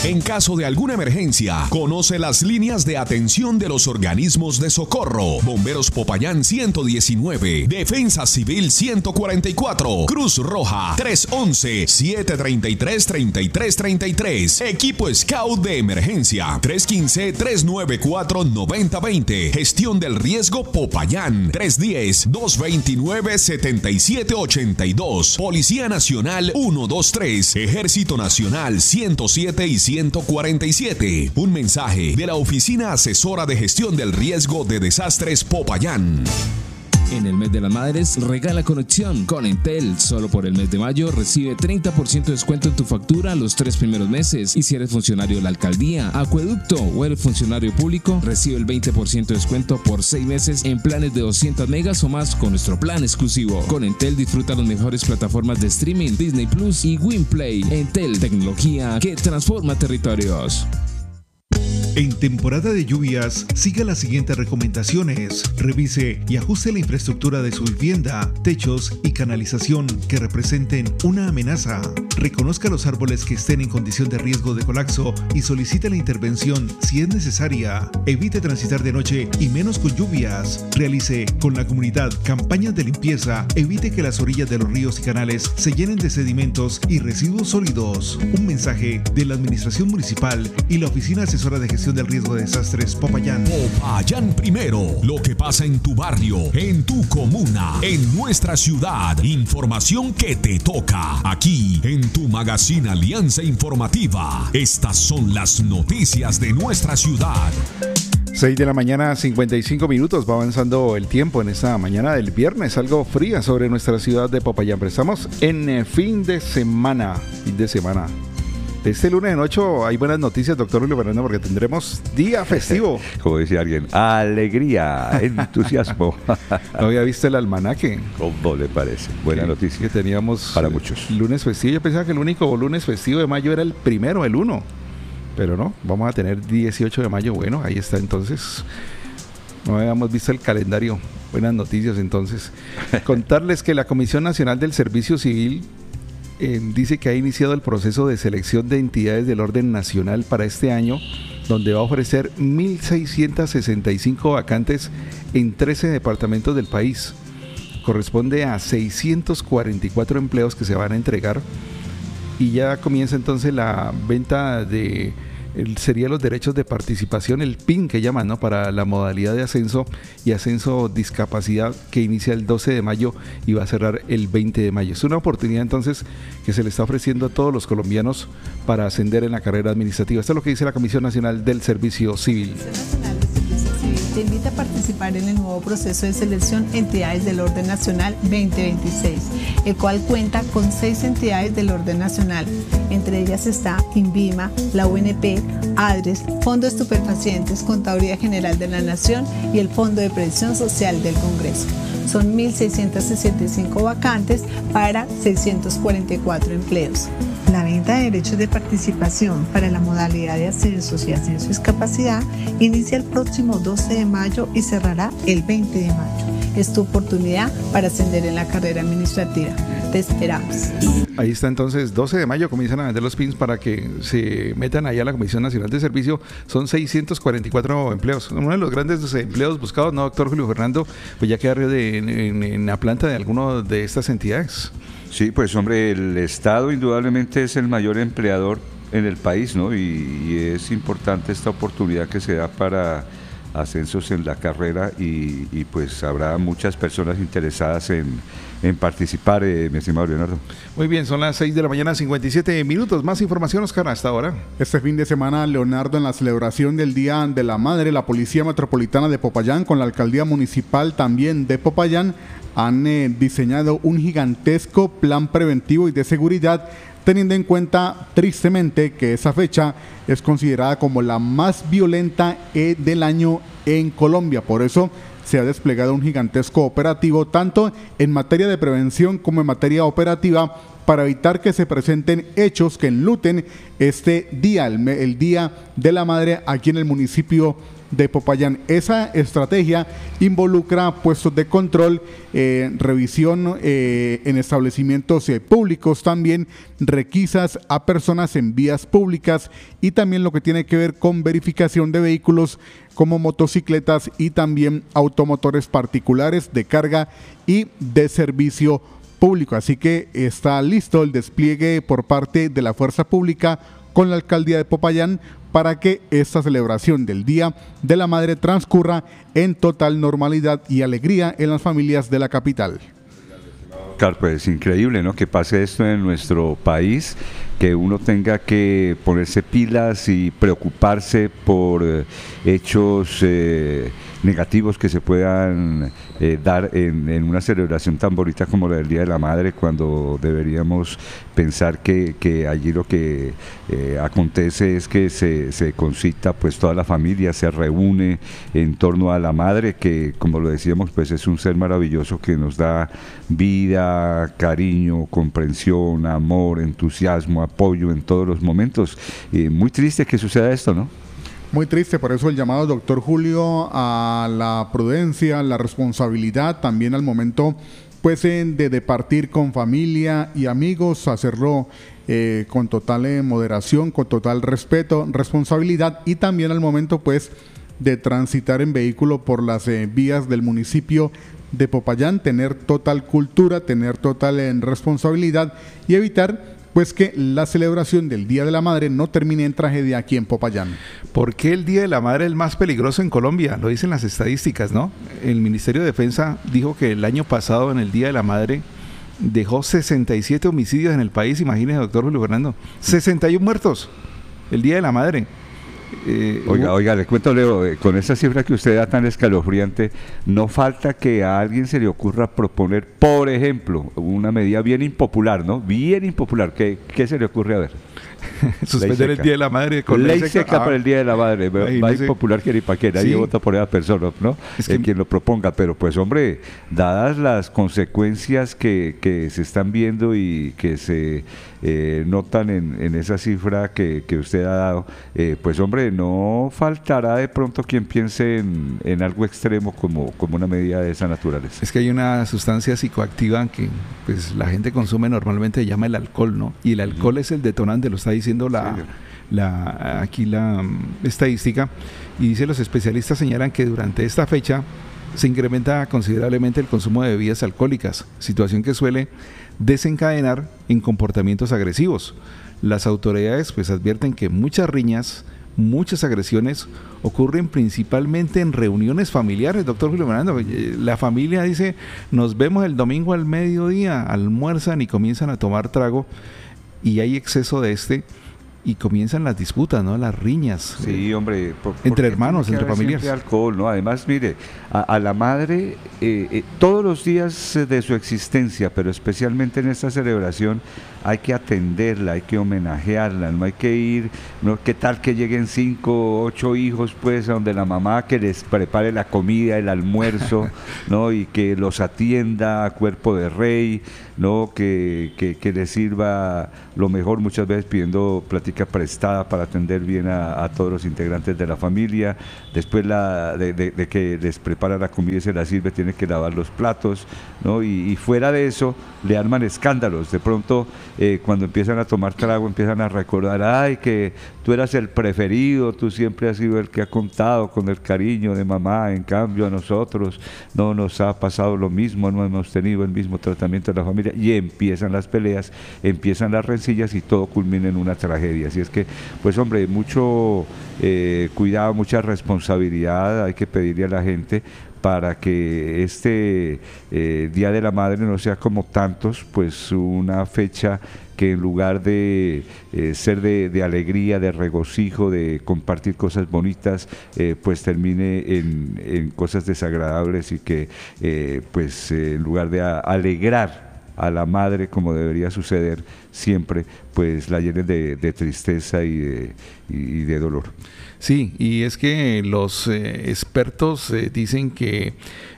En caso de alguna emergencia, conoce las líneas de atención de los organismos de socorro. Bomberos Popayán 119, Defensa Civil 144, Cruz Roja 311-733-3333, Equipo Scout de Emergencia 315-394-9020, Gestión del Riesgo Popayán 310-229-7782, Policía Nacional 123, Ejército Nacional 107 y 147. Un mensaje de la Oficina Asesora de Gestión del Riesgo de Desastres Popayán. En el mes de las madres, regala conexión con Entel. Solo por el mes de mayo recibe 30% de descuento en tu factura los 3 primeros meses. Y si eres funcionario de la alcaldía, acueducto o eres funcionario público, recibe el 20% de descuento por 6 meses en planes de 200 megas o más con nuestro plan exclusivo. Con Entel disfruta las mejores plataformas de streaming, Disney Plus y Winplay. Entel, tecnología que transforma territorios. En temporada de lluvias, siga las siguientes recomendaciones. Revise y ajuste la infraestructura de su vivienda, techos y canalización que representen una amenaza. Reconozca los árboles que estén en condición de riesgo de colapso y solicite la intervención si es necesaria. Evite transitar de noche y menos con lluvias. Realice con la comunidad campañas de limpieza. Evite que las orillas de los ríos y canales se llenen de sedimentos y residuos sólidos. Un mensaje de la Administración Municipal y la Oficina Asesora de Gestión del Riesgo de Desastres Popayán. Popayán primero. Lo que pasa en tu barrio, en tu comuna, en nuestra ciudad. Información que te toca. Aquí, en tu magazine Alianza Informativa. Estas son las noticias de nuestra ciudad. 6 de la mañana, 55 minutos. Va avanzando el tiempo en esta mañana del viernes. Algo fría sobre nuestra ciudad de Popayán. Pero estamos en fin de semana. Este lunes en 8 hay buenas noticias, doctor Julio Fernando, porque tendremos día festivo. Como decía alguien, alegría, entusiasmo. No había visto el almanaque. ¿Cómo le parece? Buena noticia. Que teníamos para muchos. Lunes festivo. Yo pensaba que el único lunes festivo de mayo era el primero, el 1. Pero no, vamos a tener 18 de mayo. Bueno, ahí está entonces. No habíamos visto el calendario. Buenas noticias entonces. Contarles que la Comisión Nacional del Servicio Civil dice que ha iniciado el proceso de selección de entidades del orden nacional para este año, donde va a ofrecer 1.665 vacantes en 13 departamentos del país. Corresponde a 644 empleos que se van a entregar y ya comienza entonces la venta de sería los derechos de participación, el PIN que llaman, ¿no? Para la modalidad de ascenso y ascenso discapacidad, que inicia el 12 de mayo y va a cerrar el 20 de mayo. Es una oportunidad entonces que se le está ofreciendo a todos los colombianos para ascender en la carrera administrativa. Esto es lo que dice la Comisión Nacional del Servicio Civil. Te invita a participar en el nuevo proceso de selección Entidades del Orden Nacional 2026, el cual cuenta con 6 entidades del orden nacional. Entre ellas está INVIMA, la UNP, ADRES, Fondo de Estupefacientes, Contaduría General de la Nación y el Fondo de Previsión Social del Congreso. Son 1.665 vacantes para 644 empleos. La venta de derechos de participación para la modalidad de ascensos y ascenso discapacidad inicia el próximo 12 de mayo y cerrará el 20 de mayo. Es tu oportunidad para ascender en la carrera administrativa. Te esperamos. Ahí está entonces, 12 de mayo comienzan a vender los pins para que se metan allá a la Comisión Nacional de Servicio. Son 644 empleos. Uno de los grandes empleos buscados, ¿no, doctor Julio Fernando? Pues ya queda en la planta de alguna de estas entidades. Sí, pues hombre, el Estado indudablemente es el mayor empleador en el país, ¿no? Y es importante esta oportunidad que se da para ascensos en la carrera y pues habrá muchas personas interesadas en participar, mi estimado Leonardo. Muy bien, son las 6 de la mañana, 57 minutos. Más información, Oscar, hasta ahora. Este fin de semana, Leonardo, en la celebración del Día de la Madre, la Policía Metropolitana de Popayán con la Alcaldía Municipal también de Popayán han diseñado un gigantesco plan preventivo y de seguridad, teniendo en cuenta tristemente que esa fecha es considerada como la más violenta del año en Colombia. Por eso se ha desplegado un gigantesco operativo tanto en materia de prevención como en materia operativa para evitar que se presenten hechos que enluten este día, el Día de la Madre aquí en el municipio de Popayán. Esa estrategia involucra puestos de control, revisión en establecimientos públicos, también requisas a personas en vías públicas y también lo que tiene que ver con verificación de vehículos como motocicletas y también automotores particulares de carga y de servicio público. Así que está listo el despliegue por parte de la fuerza pública con la alcaldía de Popayán para que esta celebración del Día de la Madre transcurra en total normalidad y alegría en las familias de la capital. Claro, pues increíble, ¿no? Que pase esto en nuestro país, que uno tenga que ponerse pilas y preocuparse por hechos negativos que se puedan dar en una celebración tan bonita como la del Día de la Madre, cuando deberíamos pensar que allí lo que acontece es que se concita, pues toda la familia se reúne en torno a la madre, que como lo decíamos, pues es un ser maravilloso que nos da vida, cariño, comprensión, amor, entusiasmo, apoyo en todos los momentos. Muy triste que suceda esto, ¿no? Muy triste, por eso el llamado, doctor Julio, a la prudencia, la responsabilidad, también al momento pues de partir con familia y amigos, hacerlo con total moderación, con total respeto, responsabilidad, y también al momento pues de transitar en vehículo por las vías del municipio de Popayán, tener total cultura, tener total responsabilidad y evitar pues que la celebración del Día de la Madre no termine en tragedia aquí en Popayán. ¿Por qué el Día de la Madre es el más peligroso en Colombia? Lo dicen las estadísticas, ¿no? El Ministerio de Defensa dijo que el año pasado, en el Día de la Madre, dejó 67 homicidios en el país. Imagínese, doctor Julio Fernando, 61 muertos el Día de la Madre. Oiga, le cuento, Leo, con esa cifra que usted da tan escalofriante, no falta que a alguien se le ocurra proponer, por ejemplo, una medida bien impopular, ¿no? Bien impopular. ¿Qué se le ocurre? A ver. Suspender el Día de la Madre con ley seca para el Día de la Madre. Más impopular que ni para qué, nadie vota por esa persona, ¿no? Es que quien lo proponga, pero pues hombre, dadas las consecuencias que se están viendo y que se notan en esa cifra que usted ha dado, pues hombre, no faltará de pronto quien piense en algo extremo como una medida de esa naturaleza. Es que hay una sustancia psicoactiva que pues la gente consume normalmente, se llama el alcohol, ¿no? Y el alcohol es el detonante, lo está diciendo aquí la estadística, y dice, los especialistas señalan que durante esta fecha se incrementa considerablemente el consumo de bebidas alcohólicas, situación que suele desencadenar en comportamientos agresivos. Las autoridades pues advierten que muchas riñas, muchas agresiones ocurren principalmente en reuniones familiares, doctor Julio Fernando. La familia dice, nos vemos el domingo al mediodía, almuerzan y comienzan a tomar trago, y hay exceso de y comienzan las disputas, ¿no? Las riñas. Sí, hombre. Entre hermanos, entre familiares. Alcohol, ¿no? Además, mire, a la madre, todos los días de su existencia, pero especialmente en esta celebración, hay que atenderla, hay que homenajearla, no hay que ir, no, ¿qué tal que lleguen 5 o 8 hijos, pues, a donde la mamá que les prepare la comida, el almuerzo, ¿no? Y que los atienda a cuerpo de rey, ¿no? Que les sirva lo mejor, muchas veces pidiendo plática prestada para atender bien a todos los integrantes de la familia. Después de que les prepara la comida y se la sirve, tiene que lavar los platos, ¿no? Y fuera de eso, le arman escándalos. De pronto, cuando empiezan a tomar trago, empiezan a recordar, ay, que tú eras el preferido, tú siempre has sido el que ha contado con el cariño de mamá, en cambio a nosotros no nos ha pasado lo mismo, no hemos tenido el mismo tratamiento de la familia, y empiezan las peleas, empiezan las rencillas y todo culmina en una tragedia. Así es que, pues hombre, mucho cuidado, mucha responsabilidad hay que pedirle a la gente para que este Día de la Madre no sea como tantos, pues una fecha que en lugar de ser de alegría, de regocijo, de compartir cosas bonitas, pues termine en cosas desagradables, y que pues en lugar de alegrar a la madre como debería suceder siempre, pues la llenen de tristeza y de dolor. Sí, y es que los expertos dicen que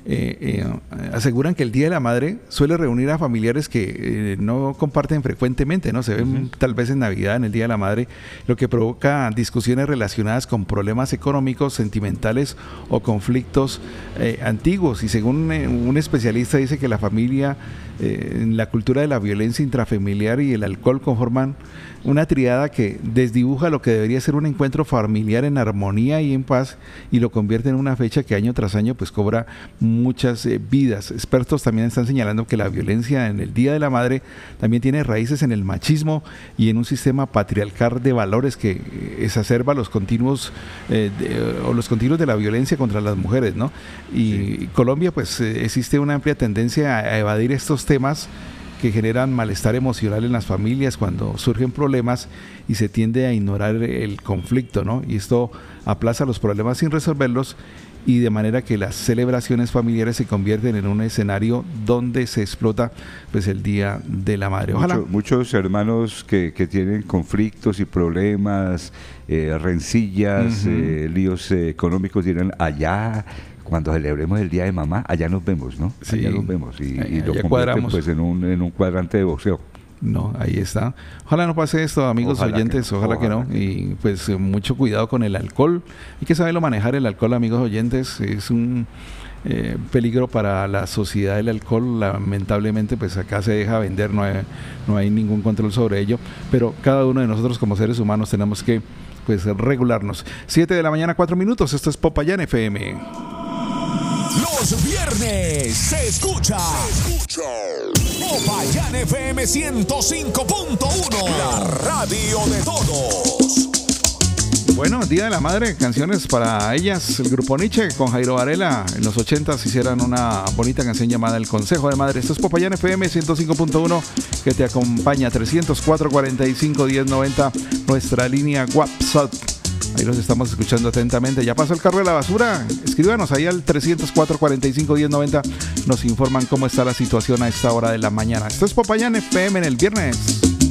aseguran que el Día de la Madre suele reunir a familiares que no comparten frecuentemente, ¿no? Se ven tal vez en Navidad, en el Día de la Madre, lo que provoca discusiones relacionadas con problemas económicos, sentimentales o conflictos antiguos. Y según un especialista dice que la familia, la cultura de la violencia intrafamiliar y el alcohol conforman una triada que desdibuja lo que debería ser un encuentro familiar en armonía y en paz, y lo convierte en una fecha que año tras año pues cobra muchas vidas. Expertos también están señalando que la violencia en el Día de la Madre también tiene raíces en el machismo y en un sistema patriarcal de valores que exacerba los continuos de la violencia contra las mujeres, ¿no? Y Colombia, pues existe una amplia tendencia a evadir estos temas que generan malestar emocional en las familias cuando surgen problemas, y se tiende a ignorar el conflicto, ¿no? Y esto aplaza los problemas sin resolverlos, y de manera que las celebraciones familiares se convierten en un escenario donde se explota pues el Día de la Madre. Ojalá. Muchos hermanos que tienen conflictos y problemas, rencillas, líos económicos, dirán: allá, cuando celebremos el Día de Mamá, allá nos vemos, ¿no? Sí, allá nos vemos y lo convierten cuadramos pues en un cuadrante de boxeo. No, ahí está. Ojalá no pase esto, amigos oyentes, ojalá que no. Y pues mucho cuidado con el alcohol. Hay que saberlo manejar el alcohol, amigos oyentes. Es un peligro para la sociedad el alcohol. Lamentablemente, pues acá se deja vender, no hay ningún control sobre ello. Pero cada uno de nosotros como seres humanos tenemos que pues regularnos. 7 de la mañana, 4 minutos. Esto es Popayán FM. Los viernes se escucha Popayán FM 105.1, la radio de todos. Bueno, Día de la Madre, canciones para ellas. El grupo Nietzsche con Jairo Varela en los 80s hicieron una bonita canción llamada El Consejo de Madre. Esto es Popayán FM 105.1 que te acompaña. 304-45-1090, nuestra línea WhatsApp. Ahí los estamos escuchando atentamente. Ya pasó el carro de la basura. Escríbanos ahí al 304-45-1090. Nos informan cómo está la situación a esta hora de la mañana. Esto es Popayán FM en el viernes.